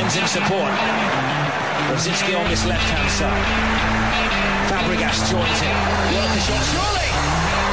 Stones in support. Rosicki on this left-hand side. Fabregas joins in. Work the shot, surely!